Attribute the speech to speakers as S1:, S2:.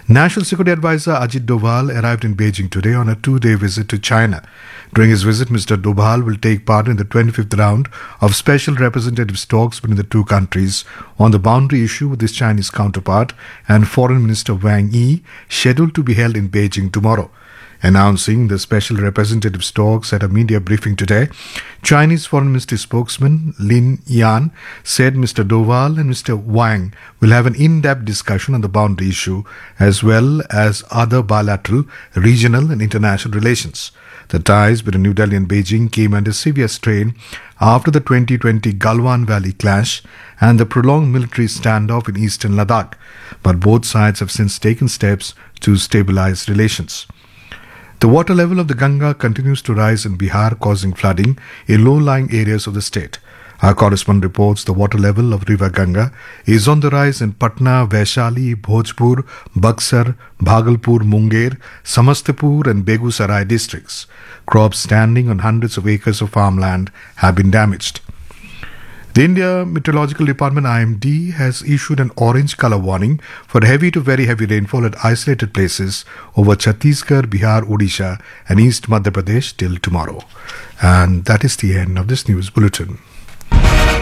S1: National Security Advisor Ajit Doval arrived in Beijing today on a two-day visit to China. During his visit, Mr. Doval will take part in the 25th round of special representative talks between the two countries on the boundary issue with his Chinese counterpart and Foreign Minister Wang Yi, scheduled to be held in Beijing tomorrow. Announcing the special representative talks at a media briefing today, Chinese Foreign Ministry spokesman Lin Yan said Mr. Doval and Mr. Wang will have an in-depth discussion on the boundary issue as well as other bilateral, regional and international relations. The ties between New Delhi and Beijing came under severe strain after the 2020 Galwan Valley clash and the prolonged military standoff in eastern Ladakh, but both sides have since taken steps to stabilize relations. The water level of the Ganga continues to rise in Bihar, causing flooding in low-lying areas of the state. Our correspondent reports the water level of River Ganga is on the rise in Patna, Vaishali, Bhojpur, Buxar, Bhagalpur, Munger, Samastipur and Begusarai districts. Crops standing on hundreds of acres of farmland have been damaged. The India Meteorological Department IMD has issued an orange color warning for heavy to very heavy rainfall at isolated places over Chhattisgarh, Bihar, Odisha and East Madhya Pradesh till tomorrow. And that is the end of this news bulletin.